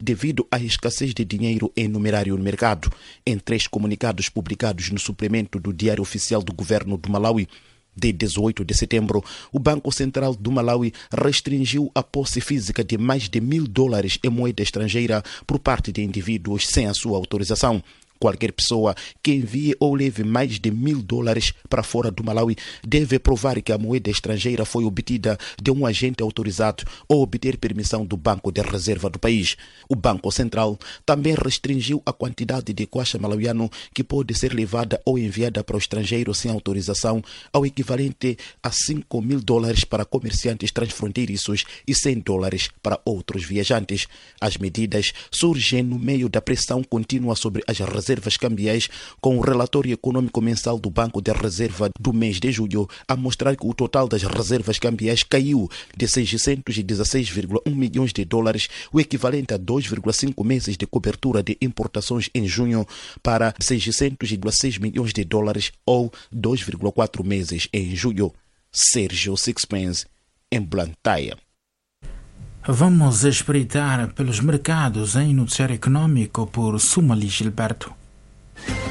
devido à escassez de dinheiro em numerário no mercado. Em 3 comunicados publicados no suplemento do Diário Oficial do Governo do Malawi, de 18 de setembro, o Banco Central do Malawi restringiu a posse física de mais de $1.000 em moeda estrangeira por parte de indivíduos sem a sua autorização. Qualquer pessoa que envie ou leve mais de $1.000 para fora do Malawi deve provar que a moeda estrangeira foi obtida de um agente autorizado ou obter permissão do Banco de Reserva do país. O Banco Central também restringiu a quantidade de kwacha malauiano que pode ser levada ou enviada para o estrangeiro sem autorização, ao equivalente a $5.000 para comerciantes transfronteiriços e $100 para outros viajantes. As medidas surgem no meio da pressão contínua sobre as reservas cambiais, com o relatório econômico mensal do Banco de Reserva do mês de julho a mostrar que o total das reservas cambiais caiu de $616,1 milhões, o equivalente a 2,5 meses de cobertura de importações em junho, para $600,6 milhões ou 2,4 meses em julho. Sérgio Sixpence, em Blantyre. Vamos espreitar pelos mercados em noticiário econômico por Sumali Gilberto.